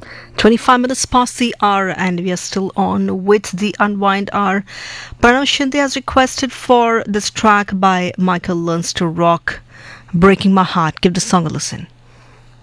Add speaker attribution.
Speaker 1: 25 minutes past the hour, and we are still on with the Unwind Hour. Pranav Shinde has requested for this track by Michael Learns to Rock, Breaking My Heart. Give the song a listen.